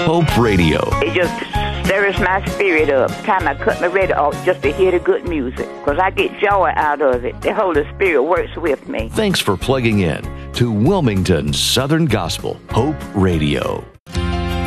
Hope Radio. It just stirs my spirit up. Time I cut my radio off just to hear the good music, because I get joy out of it. The Holy Spirit works with me. Thanks for plugging in to Wilmington's Southern Gospel Hope Radio.